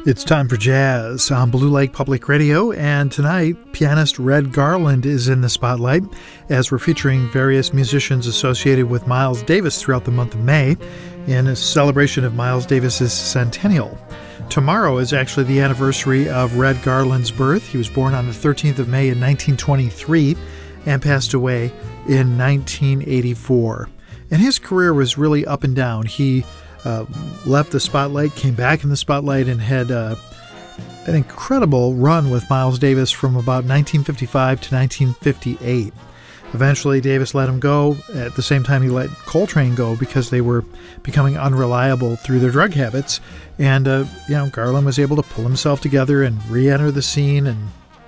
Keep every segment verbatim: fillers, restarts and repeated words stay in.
It's time for jazz on Blue Lake Public Radio, and tonight, pianist Red Garland is in the spotlight as we're featuring various musicians associated with Miles Davis throughout the month of May in a celebration of Miles Davis's centennial. Tomorrow is actually the anniversary of Red Garland's birth. He was born on the thirteenth of May in nineteen twenty-three and passed away in nineteen eighty-four. And his career was really up and down. He Uh, left the spotlight, came back in the spotlight, and had uh, an incredible run with Miles Davis from about nineteen fifty-five to nineteen fifty-eight. Eventually, Davis let him go. At the same time, he let Coltrane go because they were becoming unreliable through their drug habits. And, uh, you know, Garland was able to pull himself together and re-enter the scene, and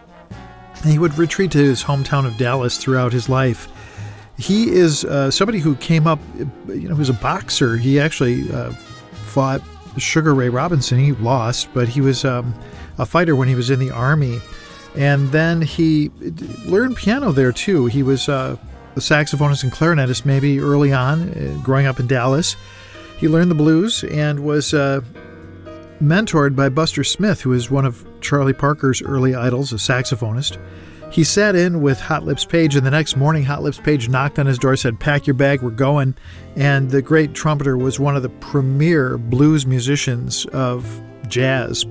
he would retreat to his hometown of Dallas throughout his life. He is uh, somebody who came up, you know, he was a boxer. He actually uh, fought Sugar Ray Robinson. He lost, but he was um, a fighter when he was in the Army. And then he learned piano there, too. He was uh, a saxophonist and clarinetist maybe early on, uh, growing up in Dallas. He learned the blues and was uh, mentored by Buster Smith, who was one of Charlie Parker's early idols, a saxophonist. He sat in with Hot Lips Page, and the next morning Hot Lips Page knocked on his door, said, "Pack your bag, we're going." And the great trumpeter was one of the premier blues musicians of jazz.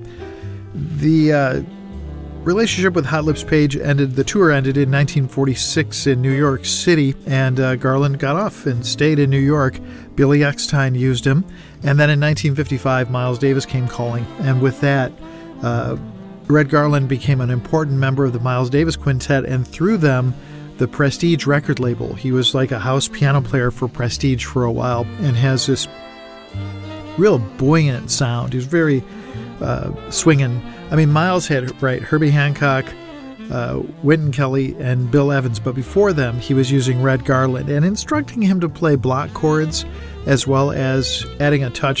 The uh, relationship with Hot Lips Page ended, the tour ended in nineteen forty-six in New York City, and uh, Garland got off and stayed in New York. Billy Eckstine used him. And then in nineteen fifty-five, Miles Davis came calling, and with that, uh, Red Garland became an important member of the Miles Davis Quintet, and through them, the Prestige record label. He was like a house piano player for Prestige for a while and has this real buoyant sound. He's very uh, swinging. I mean, Miles had, right, Herbie Hancock, uh, Wynton Kelly, and Bill Evans, but before them, he was using Red Garland and instructing him to play block chords as well as adding a touch